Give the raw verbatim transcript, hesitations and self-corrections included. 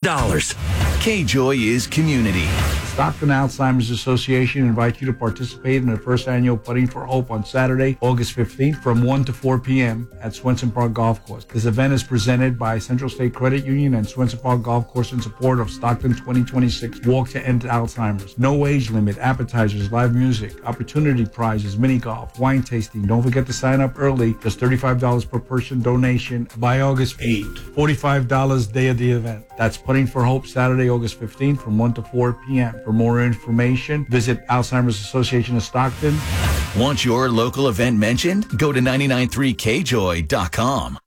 Dollars. K-Joy is community. Stockton Alzheimer's Association invites you to participate in the first annual Putting for Hope on Saturday, August fifteenth from one to four p.m. at Swenson Park Golf Course. This event is presented by Central State Credit Union and Swenson Park Golf Course in support of Stockton twenty twenty-six Walk to End Alzheimer's. No age limit, appetizers, live music, opportunity prizes, mini golf, wine tasting. Don't forget to sign up early. Just thirty-five dollars per person donation by August eighth. forty-five dollars day of the event. That's Putting for Hope Saturday, August fifteenth from one to four p.m. For more information, visit Alzheimer's Association of Stockton. Want your local event mentioned? Go to nine nine three K joy dot com.